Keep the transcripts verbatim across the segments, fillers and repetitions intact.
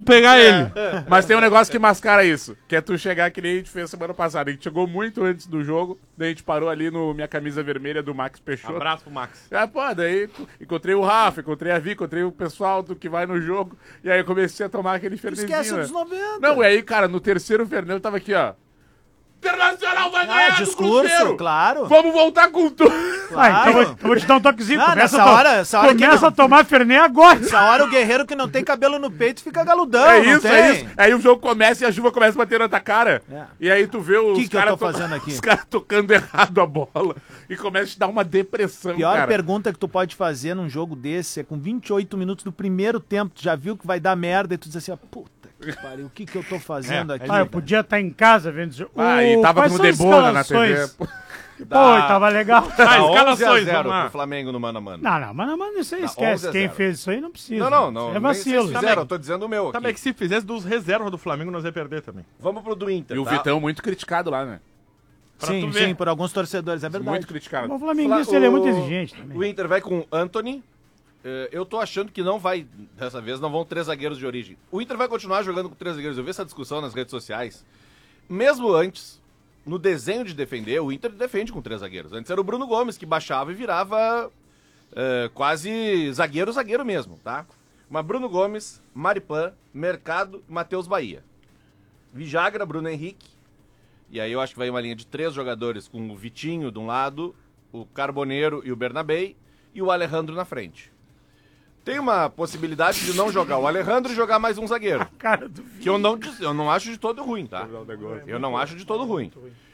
pegar é. ele. Mas tem um negócio que mascara isso, que é tu chegar que nem a gente fez semana passada. A gente chegou muito antes do jogo, daí a gente parou ali no Minha Camisa Vermelha do Max Peixoto. Abraço pro Max. Ah, pô, daí encontrei o Rafa, encontrei a Vi, encontrei o pessoal do que vai no jogo, e aí eu comecei a tomar aquele fernezinho. Esquece né? dos noventa. Não, e aí, cara, no terceiro fernet eu tava aqui, ó. Internacional vai Ah, ganhar do discurso, Cruzeiro. claro. Vamos voltar com tudo. Ah, então eu vou, Claro. eu vou te dar um toquezinho. Não, começa nessa a to- hora- essa hora que começa não. a tomar Fernet agora. Essa hora o guerreiro que não tem cabelo no peito fica galudão, É não isso, tem? é isso. Aí o jogo começa e a chuva começa a bater na tua cara. É. E aí tu vê os Que que eu caras tô fazendo aqui? Os caras tocando errado a bola. E começa a te dar uma depressão, Pior cara. pergunta que tu pode fazer num jogo desse é com vinte e oito minutos do primeiro tempo, tu já viu que vai dar merda e tu diz assim, ó, puta que pariu, o que que eu tô fazendo É, aqui? é Ah, eu cara? podia estar em casa vendo esse jogo. Ah, e tava Quais com o são as Debona na T V. escalações? Pô, tava legal. Ah, Tá onze a escalações, zero vamos lá. pro Flamengo no mano a mano. Não, não, mas, mas isso aí Tá, esquece. onze a Quem zero. fez isso aí não precisa. Não, não, não. Isso é nem vacilo. vocês fizeram, eu tô dizendo o meu aqui. Sabe que se fizesse dos reservas do Flamengo, nós ia perder também. Vamos pro do Inter, E o tá? Vitão muito criticado lá, né? Pra Sim, tu ver. sim, por alguns torcedores, é verdade. Muito criticado. O flamenguista ele é muito exigente também. O Inter vai com Antony. Eh, Eu tô achando que não vai, dessa vez, não vão três zagueiros de origem. O Inter vai continuar jogando com três zagueiros. Eu vi essa discussão nas redes sociais. Mesmo antes, no desenho de defender, o Inter defende com três zagueiros. Antes era o Bruno Gomes, que baixava e virava eh, quase zagueiro-zagueiro mesmo, tá? Mas Bruno Gomes, Maripan, Mercado, Matheus Bahia. Vijagra, Bruno Henrique. E aí eu acho que vai uma linha de três jogadores com o Vitinho de um lado, o Carboneiro e o Bernabei, e o Alejandro na frente. Tem uma possibilidade de não jogar o Alejandro e jogar mais um zagueiro. Cara do Que eu não, eu não acho de todo ruim, tá? Eu não acho de todo ruim.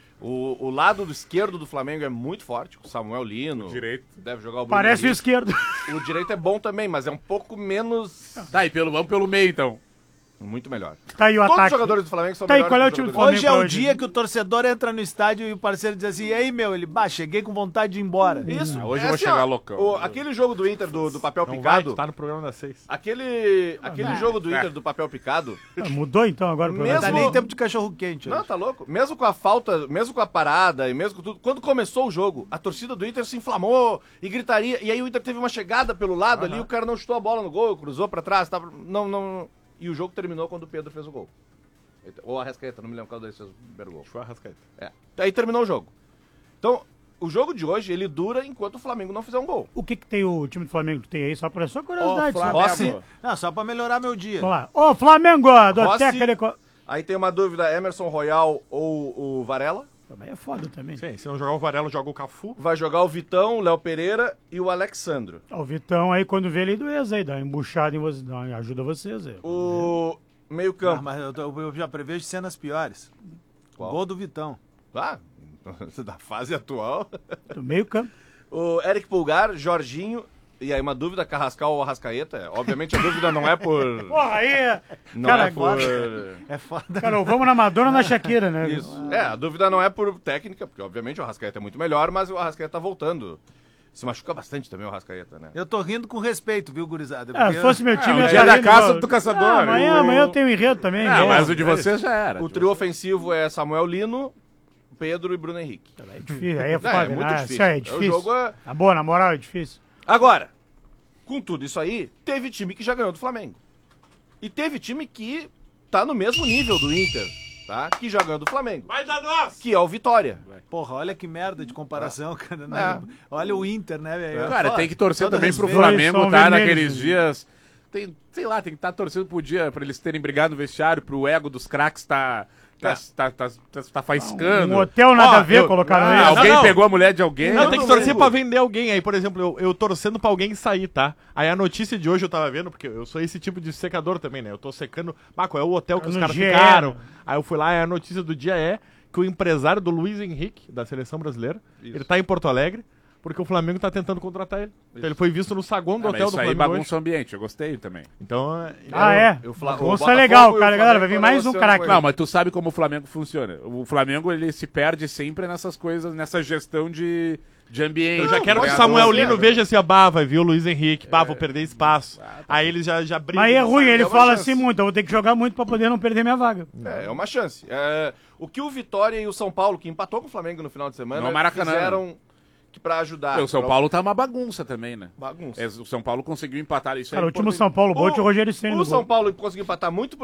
O, o lado do esquerdo do Flamengo é muito forte, o Samuel Lino. Direito. Deve jogar o Bruno Parece o Henrique. esquerdo. O direito é bom também, mas é um pouco menos... Tá, e pelo, vamos pelo meio, então. Muito melhor. Tá aí o Todos os ataque. jogadores do Flamengo são Tá aí, melhores qual é que o time os do jogadores- Hoje é o Flamengo pra dia hoje. que o torcedor entra no estádio e o parceiro diz assim, e aí, meu, ele, bah, cheguei com vontade de ir embora. Isso. Ah, hoje é eu vou assim, chegar ó, loucão. o- aquele jogo do Inter do, do papel Não vai, picado... tu tá no programa das seis. Aquele, aquele jogo do Inter do papel picado... Ah, mudou então agora o Não programa. tá Mesmo- nem tempo de cachorro quente. Não, tá louco. Mesmo com a falta, mesmo com a parada e mesmo com tudo. Quando começou o jogo, a torcida do Inter se inflamou e gritaria. E aí o Inter teve uma chegada pelo lado ali, o cara não chutou a bola no gol, cruzou pra trás, tava. Não, não. E o jogo terminou quando o Pedro fez o gol. Ou a Arrascaeta, não me lembro qual deles fez o primeiro gol. Foi a Rascaeta. É. Aí terminou o jogo. Então, o jogo de hoje, ele dura enquanto o Flamengo não fizer um gol. O que que tem o time do Flamengo que tem aí? Só por sua curiosidade. Ó, só. Flamengo. Rossi. Não, só pra melhorar meu dia. Vamos lá. Ô, Flamengo, do Rossi. Teca de... Co- Aí tem uma dúvida, Emerson Royal ou o Varela. Também é foda também. Sim, se não jogar o Varela, joga o Cafu. Vai jogar o Vitão, o Léo Pereira e o Alexandro. Ó, O Vitão aí, quando vê ele do ex aí, dá uma embuchada em vocês, dá uma- ajuda vocês aí. O meio Ah, campo. mas eu, tô- eu já prevejo cenas piores. Qual? Gol do Vitão. Ah, da fase atual. Do meio campo. O Eric Pulgar, Jorginho, e aí uma dúvida, Carrascal ou Arrascaeta? Obviamente a dúvida não é por... Porra, aí... Não cara, é por... É foda. Cara, vamos na Madonna ou na Shakira, né? Isso. É, a dúvida não é por técnica, porque obviamente o Arrascaeta é muito melhor, mas o Arrascaeta tá voltando. Se machuca bastante também o Arrascaeta, né? Eu tô rindo com respeito, viu, gurizada? Ah, Porque se fosse meu time... o eu dia estaria da indo, caça ó. do caçador. Ah, amanhã, O- amanhã eu tenho enredo também. Ah, né? mas o de vocês já era. O trio ofensivo é Samuel Lino, Pedro e Bruno Henrique. É difícil, aí é Não, foda, é muito né? difícil. Isso aí é O difícil. jogo é... Tá boa, na moral, é difícil. Agora, com tudo isso aí, teve time que já ganhou do Flamengo. E teve time que tá no mesmo nível do Inter, tá? Que já ganhou do Flamengo. Vai dar nós! Que é o Vitória. Porra, olha que merda de comparação, cara. né? É. Olha o Inter, né, velho? Cara, Foda. tem que torcer Todo também pro respeito. Flamengo, São tá? vermelhos, Naqueles né? dias. Tem, sei lá, tem que estar torcendo pro dia, pra eles terem brigado no vestiário, pro ego dos craques tá. Tá, tá, tá, tá, tá faiscando. Um hotel nada Ó, a ver, eu- colocaram Ah, ele. alguém Não, não. pegou a mulher de alguém. Não, tem que torcer domingo. pra vender alguém aí, por exemplo, eu, eu torcendo pra alguém sair, tá? Aí a notícia de hoje eu tava vendo, porque eu sou esse tipo de secador também, né? Eu tô secando, ah, qual é o hotel que É os no caras G E. ficaram? Aí eu fui lá e a notícia do dia é que o empresário do Luiz Henrique, da seleção brasileira, ele tá em Porto Alegre, porque o Flamengo tá tentando contratar ele. Então ele foi visto no saguão do Ah, mas hotel do isso aí Flamengo bagunça hoje. o ambiente, eu gostei também. Então, é- Ah, é? Eu, Fla- o Bolsa Botafogo legal, e o cara, galera. Vai Flamengo vir mais um negociando craque. com ele. Não, mas tu sabe como o Flamengo funciona. O Flamengo, ele se perde sempre nessas coisas, nessa gestão de, de ambiente. eu já quero que o Ganhador, Samuel zero. Lino veja assim, ó, bah, vai vir o Luiz Henrique, bah, vou perder espaço. Aí eles já, já brigam. Mas aí é ruim, ele uma fala chance. assim muito, eu vou ter que jogar muito pra poder não perder minha vaga. É, é uma chance. É, o que o Vitória e o São Paulo, que empatou com o Flamengo no final de semana, No Maracanã. fizeram que pra ajudar. O São pra- Paulo tá uma bagunça também, né? Bagunça. É, o São Paulo conseguiu empatar isso Cara, aí. o último São Paulo, Bote e o Rogério Ceni O no São gol. Paulo conseguiu empatar muito